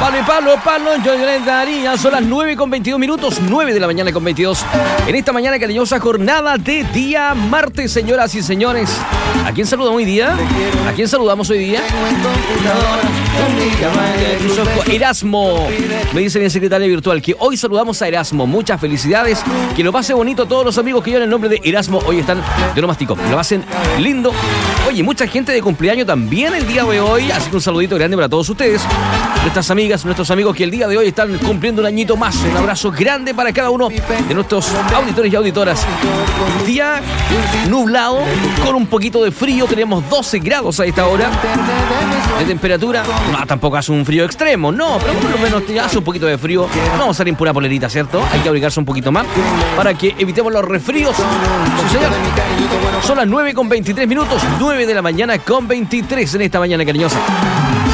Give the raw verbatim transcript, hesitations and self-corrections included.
Palo y palo, palo, yo le daría. Son las nueve con veintidós minutos, nueve de la mañana con veintidós. En esta mañana cariñosa jornada de día martes, señoras y señores. ¿A quién saludamos hoy día? ¿A quién saludamos hoy día? Erasmo. Me dice mi secretaria virtual que hoy saludamos a Erasmo. Muchas felicidades. Que lo pase bonito a todos los amigos que llevan el nombre de Erasmo. Hoy están de nomástico. Lo hacen lindo. Oye, mucha gente de cumpleaños también el día de hoy. Así que un saludito grande para todos ustedes. Nuestras amigas, nuestros amigos que el día de hoy están cumpliendo un añito más. Un abrazo grande para cada uno de nuestros auditores y auditoras. Día nublado, con un poquito de frío. Tenemos doce grados a esta hora de temperatura. No, tampoco hace un frío extremo, no, pero por lo menos hace un poquito de frío. No vamos a salir en pura polerita, ¿cierto? Hay que abrigarse un poquito más para que evitemos los resfríos. Sí, señor. Son las nueve con veintitrés minutos, nueve de la mañana con veintitrés en esta mañana cariñosa.